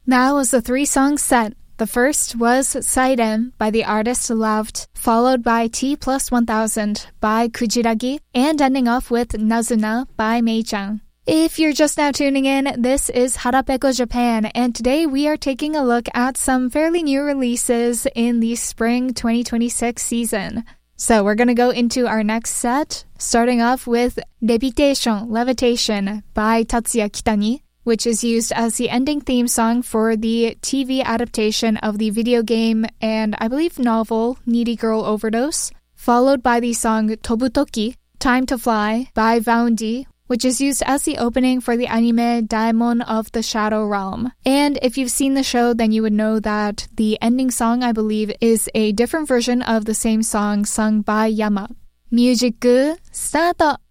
That was the 3-song set. The first was Siren by the artist Loved, followed by T plus 1000 by Kujiragi, and ending off with Nazuna by Mei-chan. If you're just now tuning in, this is Harapeko Japan, and today we are taking a look at some fairly new releases in the spring 2026 season. So we're going to go into our next set, starting off with Levitation by Tatsuya Kitani, which is used as the ending theme song for the TV adaptation of the video game and I believe novel Needy Girl Overdose, followed by the song Tobutoki, Time to Fly by Vaundy, which is used as the opening for the anime Daemon of the Shadow Realm. And if you've seen the show, then you would know that the ending song, I believe, is a different version of the same song sung by Yama. Music, start!